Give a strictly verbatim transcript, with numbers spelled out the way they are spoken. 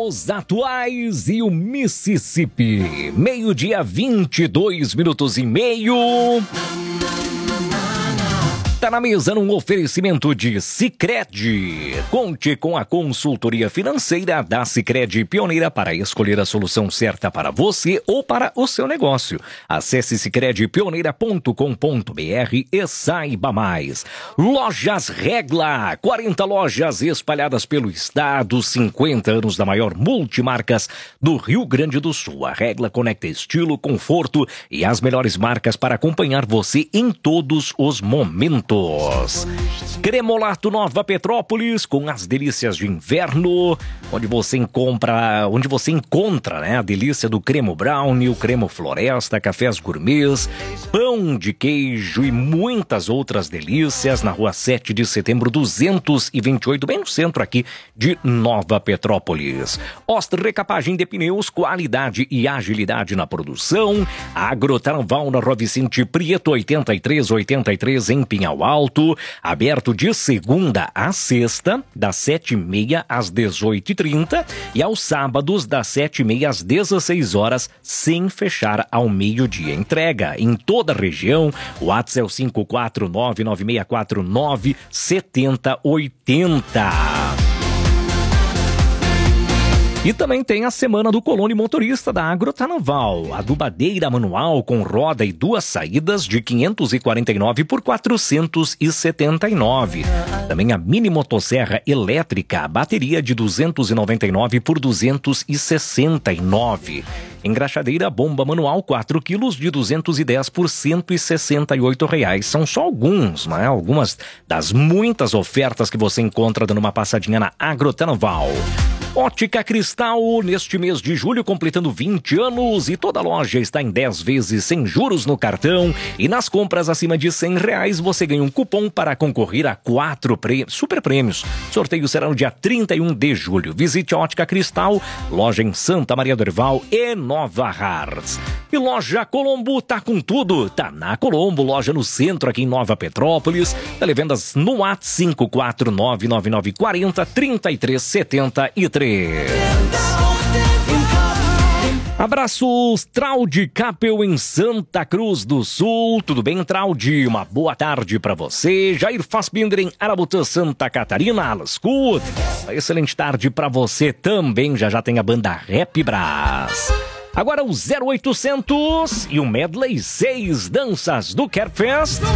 Os atuais e o Mississippi. Meio-dia, vinte e dois minutos e meio. Tá na mesa num oferecimento de Sicredi. Conte com a consultoria financeira da Sicredi, pioneira para escolher a solução certa para você ou para o seu negócio. Acesse sicredi pioneira ponto com ponto br e saiba mais. Lojas Regla, quarenta lojas espalhadas pelo estado, cinquenta anos da maior multimarcas do Rio Grande do Sul. A Regla conecta estilo, conforto e as melhores marcas para acompanhar você em todos os momentos. Cremolato Nova Petrópolis, com as delícias de inverno, onde você encontra, onde você encontra, né, a delícia do cremo brownie, o cremo floresta, cafés gourmets, pão de queijo e muitas outras delícias, na rua sete de setembro duzentos e vinte e oito, bem no centro aqui de Nova Petrópolis. Ostra Recapagem de Pneus, qualidade e agilidade na produção. Agrotarval na Rua Vicente Prieto, oitenta e três oitenta e três, em Pinhal Alto, aberto de segunda a sexta, das sete e meia às dezoito e trinta, e aos sábados, das sete e meia às dezesseis horas, sem fechar ao meio-dia. Entrega em toda a região. O WhatsApp é o cinco quatro nove nove seis quatro nove sete zero oito zero. E também tem a Semana do Colono e Motorista da Agrotarval. Adubadeira manual com roda e duas saídas de quinhentos e quarenta e nove por quatrocentos e setenta e nove. Também a mini motosserra elétrica, bateria de duzentos e noventa e nove por duzentos e sessenta e nove. Engraxadeira bomba manual quatro quilos de duzentos e dez por cento e sessenta e oito reais. São só alguns, né? Algumas das muitas ofertas que você encontra dando uma passadinha na Agrotarval. Ótica Cristal, neste mês de julho, completando vinte anos, e toda loja está em dez vezes sem juros no cartão. E nas compras acima de cem reais, você ganha um cupom para concorrer a quatro prêmios, super prêmios. Sorteio será no dia trinta e um de julho. Visite a Ótica Cristal, loja em Santa Maria do Herval e Nova Hartz. E loja Colombo tá com tudo, tá na Colombo, loja no centro aqui em Nova Petrópolis. Televendas no WhatsApp cinco quatro nove nove nove quatro zero três três sete três. Abraços, Traude Capel em Santa Cruz do Sul. Tudo bem, Traude? Uma boa tarde pra você. Jair Fassbinder em Arabutã, Santa Catarina. Alascut. Excelente tarde pra você também. Já já tem a banda Rap Brás. Agora o zero oitocentos e o Medley seis danças do Kerfest.